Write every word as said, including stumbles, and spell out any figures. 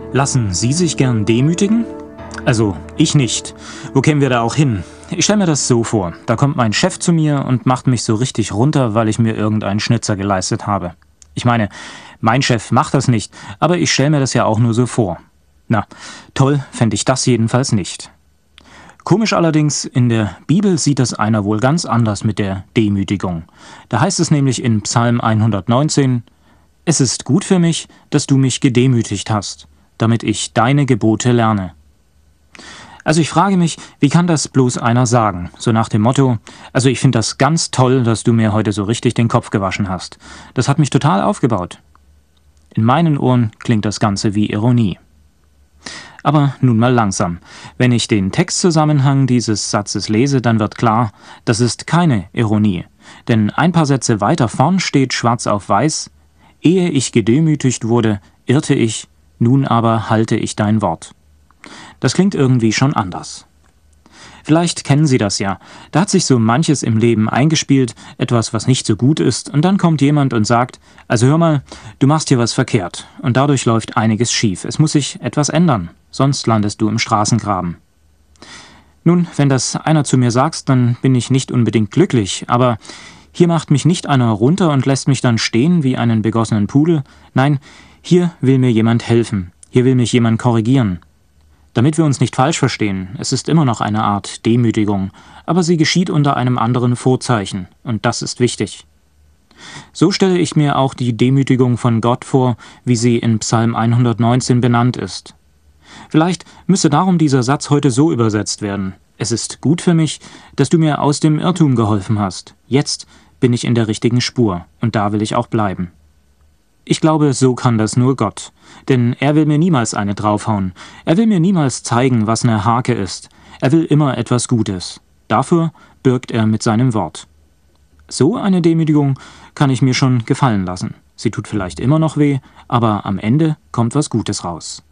Lassen Sie sich gern demütigen? Also, ich nicht. Wo kämen wir da auch hin? Ich stelle mir das so vor. Da kommt mein Chef zu mir und macht mich so richtig runter, weil ich mir irgendeinen Schnitzer geleistet habe. Ich meine, mein Chef macht das nicht, aber ich stelle mir das ja auch nur so vor. Na, toll fände ich das jedenfalls nicht. Komisch allerdings, in der Bibel sieht das einer wohl ganz anders mit der Demütigung. Da heißt es nämlich in Psalm hundertneunzehn: Es ist gut für mich, dass du mich gedemütigt hast, damit ich deine Gebote lerne. Also ich frage mich, wie kann das bloß einer sagen? So nach dem Motto, also ich finde das ganz toll, dass du mir heute so richtig den Kopf gewaschen hast. Das hat mich total aufgebaut. In meinen Ohren klingt das Ganze wie Ironie. Aber nun mal langsam. Wenn ich den Textzusammenhang dieses Satzes lese, dann wird klar, das ist keine Ironie. Denn ein paar Sätze weiter vorn steht schwarz auf weiß: Ehe ich gedemütigt wurde, irrte ich, nun aber halte ich dein Wort. Das klingt irgendwie schon anders. Vielleicht kennen Sie das ja. Da hat sich so manches im Leben eingespielt, etwas, was nicht so gut ist, und dann kommt jemand und sagt: Also hör mal, du machst hier was verkehrt, und dadurch läuft einiges schief. Es muss sich etwas ändern, sonst landest du im Straßengraben. Nun, wenn das einer zu mir sagt, dann bin ich nicht unbedingt glücklich, aber hier macht mich nicht einer runter und lässt mich dann stehen wie einen begossenen Pudel. Nein, hier will mir jemand helfen, hier will mich jemand korrigieren. Damit wir uns nicht falsch verstehen, es ist immer noch eine Art Demütigung, aber sie geschieht unter einem anderen Vorzeichen, und das ist wichtig. So stelle ich mir auch die Demütigung von Gott vor, wie sie in Psalm hundertneunzehn benannt ist. Vielleicht müsse darum dieser Satz heute so übersetzt werden: Es ist gut für mich, dass du mir aus dem Irrtum geholfen hast. Jetzt bin ich in der richtigen Spur, und da will ich auch bleiben. Ich glaube, so kann das nur Gott, denn er will mir niemals eine draufhauen. Er will mir niemals zeigen, was eine Hake ist. Er will immer etwas Gutes. Dafür bürgt er mit seinem Wort. So eine Demütigung kann ich mir schon gefallen lassen. Sie tut vielleicht immer noch weh, aber am Ende kommt was Gutes raus.